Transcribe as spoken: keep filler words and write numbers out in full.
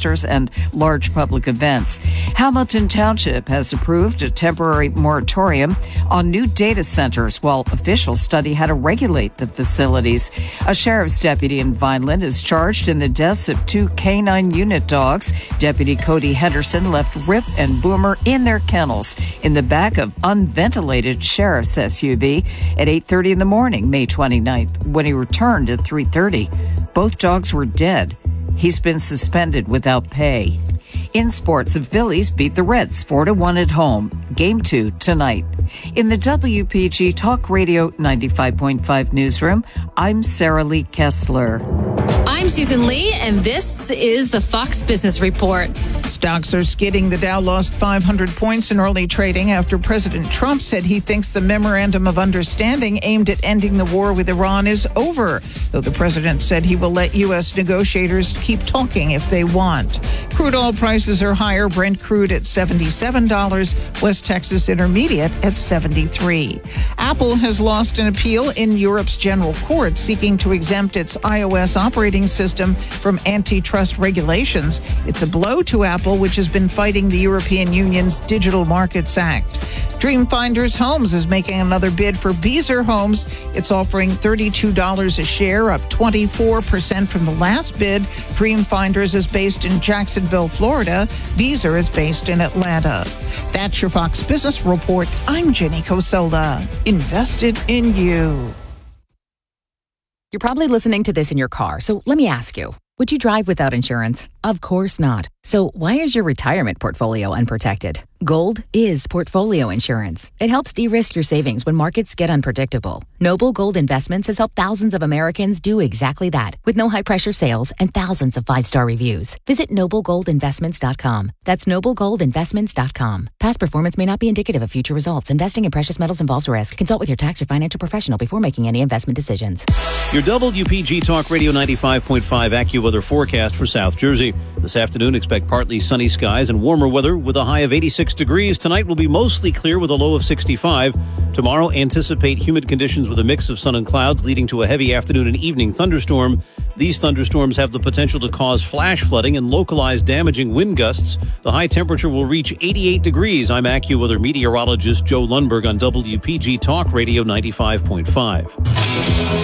protesters and large public events. Hamilton Township has approved a temporary moratorium on new data centers while officials study how to regulate the facilities. A sheriff's deputy in Vineland is charged in the deaths of two canine unit dogs. Deputy Cody Henderson left Rip and Boomer in their kennels in the back of unventilated sheriff's S U V at eight thirty in the morning, May twenty-ninth. When he returned at three thirty, both dogs were dead. He's been suspended without pay. In sports, the Phillies beat the Reds four to one at home. Game two tonight. In the W P G Talk Radio ninety-five point five newsroom, I'm Sarah Lee Kessler. I'm Susan Lee, and this is the Fox Business Report. Stocks are skidding. The Dow lost five hundred points in early trading after President Trump said he thinks the memorandum of understanding aimed at ending the war with Iran is over, though the president said he will let U S negotiators keep talking if they want. Crude oil prices are higher. Brent crude at seventy-seven dollars, West Texas Intermediate at seventy-three dollars. Apple has lost an appeal in Europe's General Court seeking to exempt its iOS operating system from antitrust regulations. It's a blow to Apple, which has been fighting the European Union's Digital Markets Act. Dreamfinders Homes is making another bid for Beazer Homes. It's offering thirty-two dollars a share, up twenty-four percent from the last bid. Dreamfinders is based in Jacksonville, Florida. Beazer is based in Atlanta. That's your Fox Business Report. I'm Jenny Cosola. Invested in you. You're probably listening to this in your car, so let me ask you, would you drive without insurance? Of course not. So why is your retirement portfolio unprotected? Gold is portfolio insurance. It helps de-risk your savings when markets get unpredictable. Noble Gold Investments has helped thousands of Americans do exactly that, with no high-pressure sales and thousands of five-star reviews. Visit noble gold investments dot com. That's noble gold investments dot com. Past performance may not be indicative of future results. Investing in precious metals involves risk. Consult with your tax or financial professional before making any investment decisions. Your W P G Talk Radio ninety-five point five AccuWeather forecast for South Jersey. This afternoon, expect partly sunny skies and warmer weather with a high of eighty-six degrees. Tonight will be mostly clear with a low of sixty-five. Tomorrow, anticipate humid conditions with a mix of sun and clouds, leading to a heavy afternoon and evening thunderstorm. These thunderstorms have the potential to cause flash flooding and localized damaging wind gusts. The high temperature will reach eighty-eight degrees. I'm AccuWeather meteorologist Joe Lundberg on W P G Talk Radio ninety-five point five.